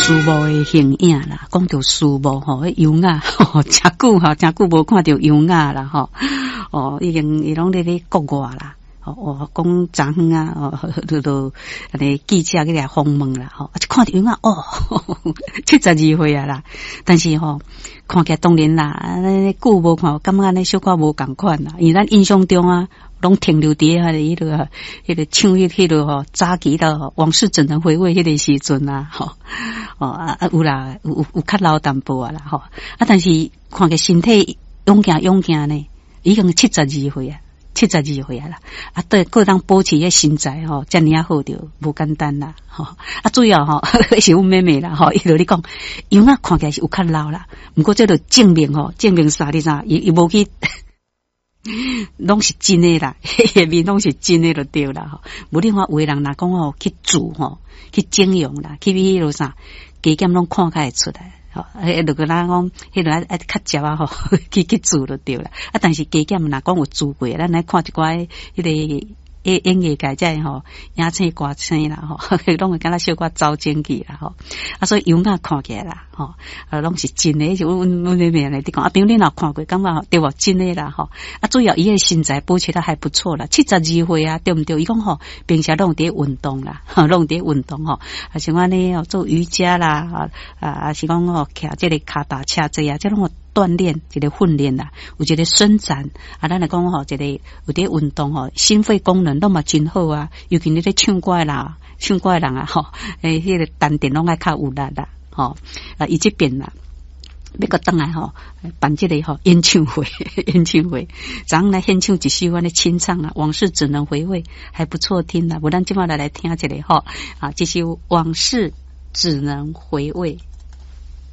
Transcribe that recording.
树木的形影啦，讲到树木吼，油鸭吼，真久无看到油鸭啦吼，已经伊拢咧国外啦。讲昨昏啊，都安尼记者去来访问啦，就看到油鸭72岁啊啦，但是看起来当然啦，久无看，感觉安尼小可无共款啦，因为咱印象中啊，拢停留伫迄个唱迄个早期的往事只能回味迄个时阵啊，有啦，有较老淡薄啊啦，但是看起来身体勇健呢，已经72岁啊。72岁啊啦，对，个当保持个身材遮尔好着无简单啦，主要是阮妹妹啦，伊就咧讲，油鸭看起来是有较老啦，不过这就证明啥哩啥，伊无去，拢是真诶啦，下面拢是真诶就对啦，无你看有诶人若讲去煮去整容啦，去迄落啥，加减拢看开会出来。如果咱讲迄个较食啊去做就对了。但是加减若讲有做过，咱来看一寡迄个演艺界在影星歌星啦拢会敢若小可走前去啦所以油鸭看起来啦拢是真诶，就阮妹妹来讲比如你若看过，感觉对无真诶啦主要伊诶身材保持得还不错啦，72岁啊，对毋对？伊讲平时拢伫运动啦，拢伫运动像我呢做瑜伽啦是讲徛这个脚踏车这啊，这拢锻炼一个训练啦，有一个伸展咱来讲一个有啲运动心肺功能都嘛真好啊，尤其你咧唱歌人啊迄个丹田拢爱较有力啦伊这边啦要个等来办这个演唱会咱来献唱一首我的清唱啊，往事只能回味，还不错听啦，不然今晚来听这个这首往事只能回味。